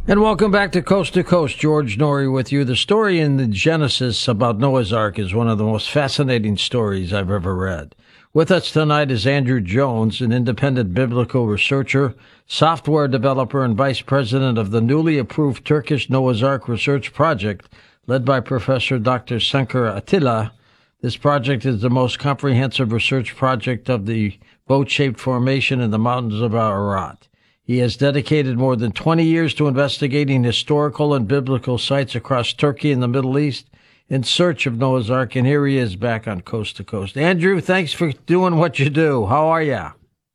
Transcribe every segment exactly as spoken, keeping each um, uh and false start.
And welcome back to Coast to Coast. George Noory with you. The story in the Genesis about Noah's Ark is one of the most fascinating stories I've ever read. With us tonight is Andrew Jones, an independent biblical researcher, software developer, and vice president of the newly approved Turkish Noah's Ark Research Project, led by Professor Doctor Senker Atilla. This project is the most comprehensive research project of the boat-shaped formation in the mountains of Ararat. He has dedicated more than twenty years to investigating historical and biblical sites across Turkey and the Middle East in search of Noah's Ark, and here he is back on Coast to Coast. Andrew, thanks for doing what you do. How are you?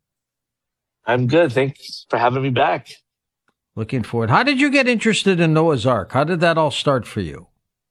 I'm good. Thanks for having me back. Looking forward. How did you get interested in Noah's Ark? How did that all start for you?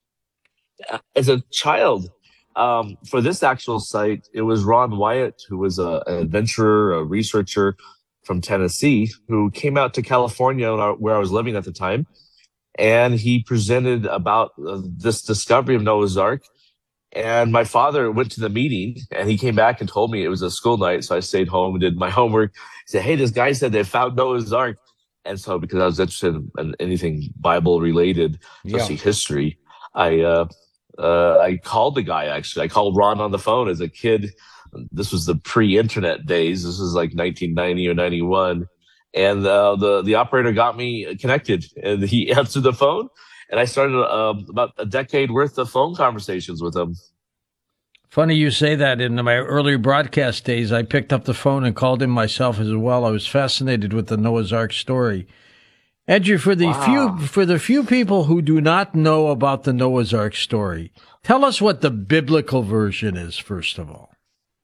As a child, um, for this actual site, it was Ron Wyatt, who was a, an adventurer, a researcher from Tennessee, who came out to California where I was living at the time. And he presented about uh, this discovery of Noah's Ark. And my father went to the meeting, and he came back and told me it was a school night. So I stayed home and did my homework. He said, hey, this guy said they found Noah's Ark. And so because I was interested in, in anything Bible related, especially yeah. history, I, uh, uh, I called the guy, actually. I called Ron on the phone as a kid. This was the pre-internet days. This was like nineteen ninety or ninety-one. And uh, the, the operator got me connected, and he answered the phone. And I started um, about a decade worth of phone conversations with him. Funny you say that. In my early broadcast days, I picked up the phone and called him myself as well. I was fascinated with the Noah's Ark story. Andrew, for the wow. few for the few people who do not know about the Noah's Ark story, tell us what the biblical version is, first of all.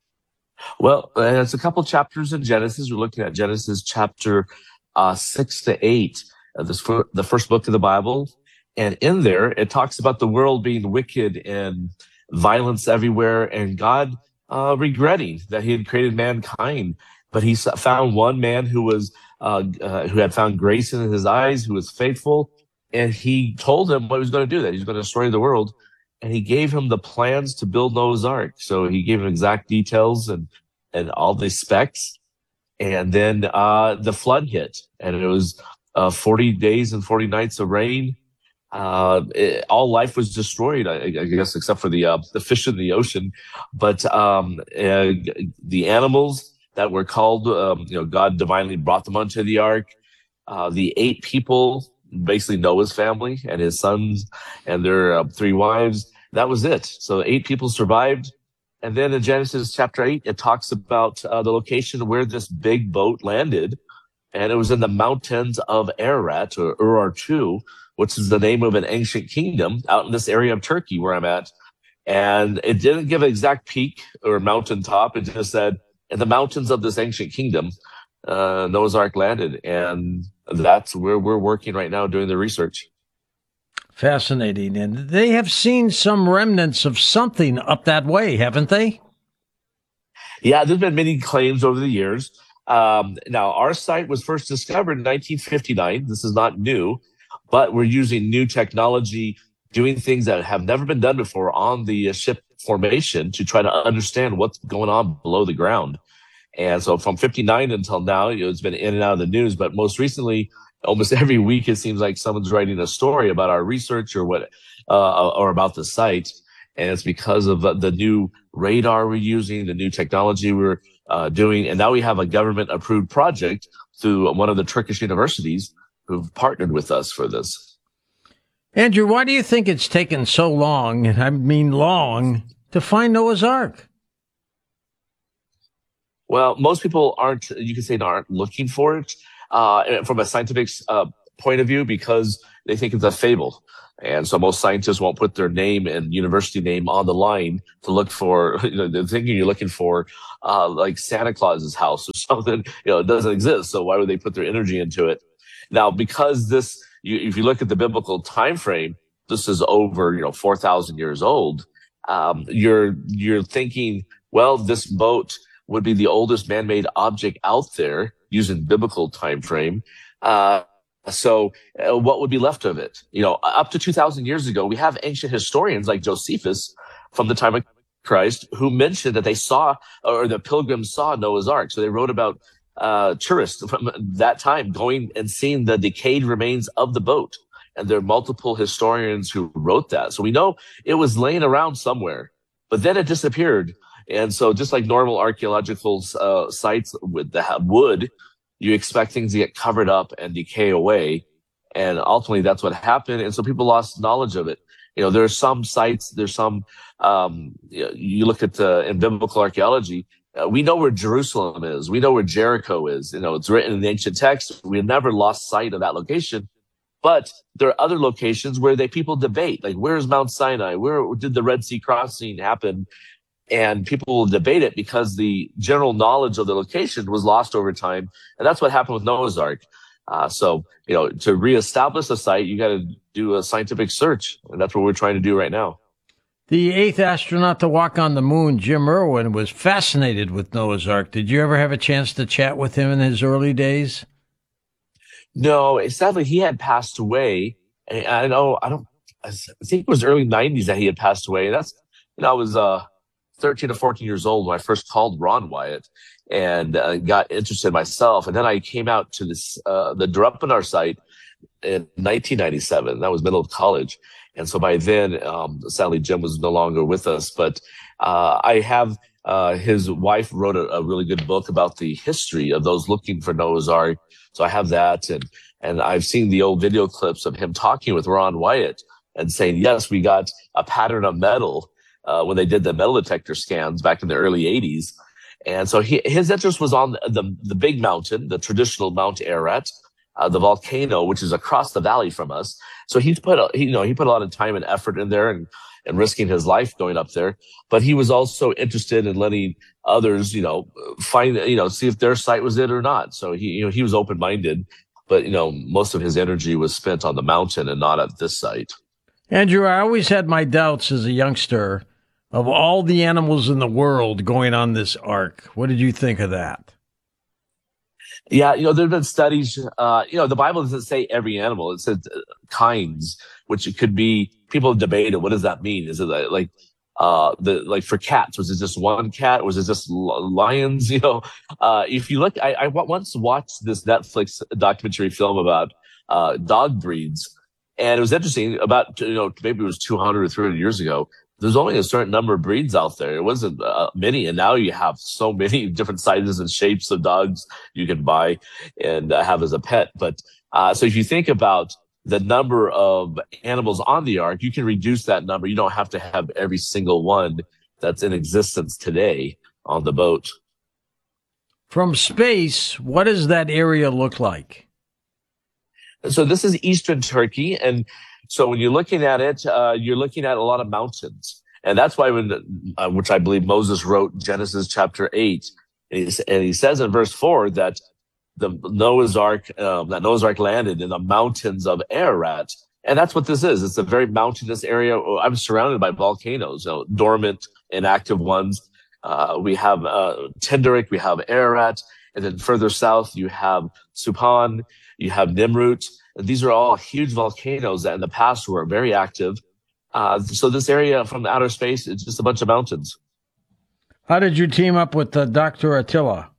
Well, there's a couple chapters in Genesis. We're looking at Genesis chapter uh, six to eight, uh, this for, the first book of the Bible. And in there, it talks about the world being wicked and violence everywhere, and God uh, regretting that he had created mankind. But he found one man who was uh, uh, who had found grace in his eyes, who was faithful, and he told him what he was going to do, that he was going to destroy the world. And he gave him the plans to build Noah's Ark. So he gave him exact details and, and all the specs. And then, uh, the flood hit, and it was, uh, forty days and forty nights of rain. Uh, it, all life was destroyed, I, I guess, except for the, uh, the fish in the ocean. But, um, uh, the animals that were called, um, you know, God divinely brought them onto the ark. Uh, the eight people, basically Noah's family and his sons and their uh, three wives. That was it. So eight people survived. And then in Genesis chapter eight, it talks about uh, the location where this big boat landed. And it was in the mountains of Ararat, or Urartu, which is the name of an ancient kingdom out in this area of Turkey where I'm at. And it didn't give an exact peak or mountaintop. It just said, in the mountains of this ancient kingdom, uh, Noah's Ark landed. And that's where we're working right now doing the research. Fascinating. And they have seen some remnants of something up that way, haven't they? Yeah, there's been many claims over the years. Um, now, our site was first discovered in nineteen fifty-nine. This is not new, but we're using new technology, doing things that have never been done before on the ship formation to try to understand what's going on below the ground. And so from fifty-nine until now, you know, it's been in and out of the news. But most recently, almost every week, it seems like someone's writing a story about our research or what, uh, or about the site. And it's because of the new radar we're using, the new technology we're uh, doing. And now we have a government approved project through one of the Turkish universities who've partnered with us for this. Andrew, why do you think it's taken so long, and I mean long, to find Noah's Ark? Well, most people aren't, you could say, aren't looking for it uh, from a scientific uh, point of view because they think it's a fable. And so most scientists won't put their name and university name on the line to look for, you know, they're thinking you're looking for uh, like Santa Claus's house or something. You know, it doesn't exist. So why would they put their energy into it? Now, because this, you, if you look at the biblical time frame, this is over, you know, four thousand years old. Um, you're, you're thinking, well, this boat would be the oldest man-made object out there using biblical time frame. Uh, so uh, what would be left of it? You know, up to two thousand years ago, we have ancient historians like Josephus from the time of Christ who mentioned that they saw, or the pilgrims saw Noah's Ark. So they wrote about uh, tourists from that time going and seeing the decayed remains of the boat. And there are multiple historians who wrote that. So we know it was laying around somewhere, but then it disappeared. And so just like normal archaeological uh, sites with the wood, you expect things to get covered up and decay away. And ultimately that's what happened. And so people lost knowledge of it. You know, there are some sites, there's some, um, you look at uh, in biblical archaeology, uh, we know where Jerusalem is. We know where Jericho is. You know, it's written in the ancient text. We never lost sight of that location. But there are other locations where they people debate, like where's Mount Sinai? Where did the Red Sea crossing happen? And people will debate it because the general knowledge of the location was lost over time. And that's what happened with Noah's Ark. Uh, so, you know, to reestablish a site, you got to do a scientific search. And that's what we're trying to do right now. The eighth astronaut to walk on the moon, Jim Irwin, was fascinated with Noah's Ark. Did you ever have a chance to chat with him in his early days? No, sadly, he had passed away. And I know, I don't, I think it was early nineties that he had passed away. And that's, you know, I was uh, thirteen to fourteen years old when I first called Ron Wyatt and uh, got interested myself. And then I came out to this, uh, the Drupanar site in nineteen ninety-seven. That was middle of college. And so by then, um, sadly, Jim was no longer with us. But uh, I have, uh, his wife wrote a, a really good book about the history of those looking for Noah's Ark. So I have that. And, and I've seen the old video clips of him talking with Ron Wyatt and saying, yes, we got a pattern of metal uh, when they did the metal detector scans back in the early eighties. And so he, his interest was on the, the big mountain, the traditional Mount Ararat, uh, the volcano, which is across the valley from us. So he's put, a, he, you know, he put a lot of time and effort in there and, and risking his life going up there. But he was also interested in letting others, you know, find, you know, see if their site was it or not. So he, you know, he was open-minded, but, you know, most of his energy was spent on the mountain and not at this site. Andrew, I always had my doubts as a youngster of all the animals in the world going on this ark. What did you think of that? Yeah, you know, there have been studies, uh, you know, the Bible doesn't say every animal. It says uh, kinds, which it could be, people have debated, what does that mean? Is it like, uh, the, like for cats, was it just one cat? Was it just lions? You know, uh, if you look, I, I once watched this Netflix documentary film about, uh, dog breeds. And it was interesting about, you know, maybe it was two hundred or three hundred years ago. There's only a certain number of breeds out there. It wasn't uh, many. And now you have so many different sizes and shapes of dogs you can buy and uh, have as a pet. But, uh, so if you think about the number of animals on the ark, you can reduce that number. You don't have to have every single one that's in existence today on the boat. From space, what does that area look like? So this is Eastern Turkey. And so when you're looking at it, uh, you're looking at a lot of mountains. And that's why when, uh, which I believe Moses wrote Genesis chapter eight. And he, and he says in verse four that the Noah's Ark, um, that Noah's Ark landed in the mountains of Ararat. And that's what this is. It's a very mountainous area. I'm surrounded by volcanoes, you know, dormant and active ones. Uh, we have, uh, Tenderek, we have Ararat. And then further south, you have Supan, you have Nimrut. These are all huge volcanoes that in the past were very active. Uh, so this area from outer space, it's just a bunch of mountains. How did you team up with uh, Doctor Attila?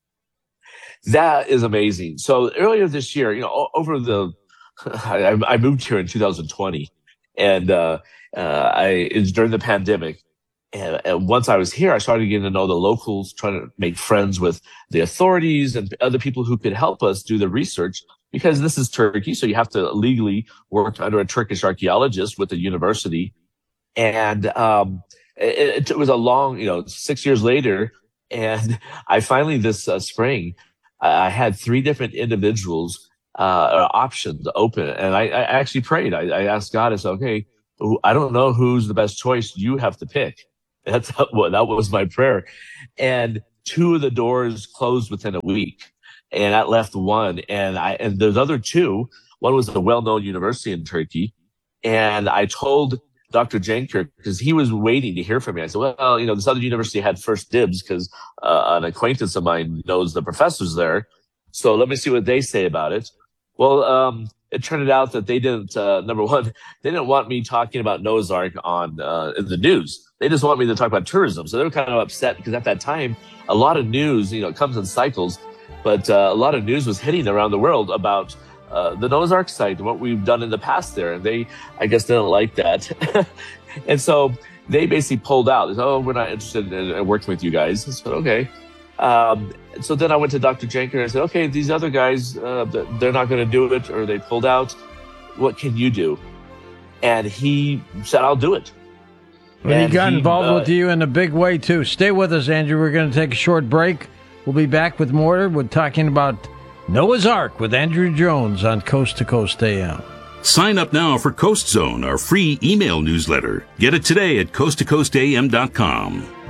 That is amazing. So earlier this year, you know, over the, I, I moved here in two thousand twenty, and uh, uh, I it was during the pandemic. And, and once I was here, I started getting to know the locals, trying to make friends with the authorities and other people who could help us do the research. Because this is Turkey, so you have to legally work under a Turkish archaeologist with a university. And um, it, it was a long, you know, six years later, and I finally this uh, spring, I had three different individuals uh, options open, and I, I actually prayed. I, I asked God, I said, okay, I don't know who's the best choice. You have to pick. That's what that was my prayer. And two of the doors closed within a week. And that left one. And I, and those other two, one was a well-known university in Turkey. And I told Doctor Jenker, because he was waiting to hear from me. I said, well, you know, this other university had first dibs because uh, an acquaintance of mine knows the professors there. So let me see what they say about it. Well, um, it turned out that they didn't, uh, number one, they didn't want me talking about Noah's Ark on, uh, in the news. They just want me to talk about tourism. So they were kind of upset because at that time, a lot of news, you know, comes in cycles. but uh, a lot of news was hitting around the world about uh, the Noah's Ark site and what we've done in the past there. And they, I guess, didn't like that. And so they basically pulled out. They said, oh, we're not interested in, in working with you guys. I said, okay. Um, so then I went to Doctor Jenker and I said, okay, these other guys, uh, they're not going to do it, or they pulled out. What can you do? And he said, I'll do it. Well, he got he, involved uh, with you in a big way, too. Stay with us, Andrew. We're going to take a short break. We'll be back with more. We're talking about Noah's Ark with Andrew Jones on Coast to Coast A M. Sign up now for Coast Zone, our free email newsletter. Get it today at coast to coast a m dot com.